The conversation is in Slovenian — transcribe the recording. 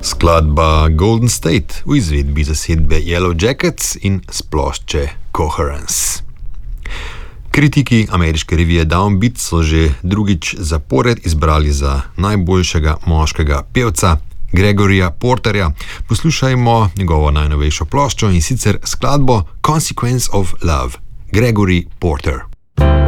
Skladba Golden State v izvedbi zasedbe Yellow Jackets in s plošče Coherence. Kritiki ameriške revije Downbeat so že drugič zapored izbrali za najboljšega moškega pevca Gregoryja Porterja. Poslušajmo njegovo najnovejšo ploščo in sicer skladbo Consequence of Love. Gregory Porter.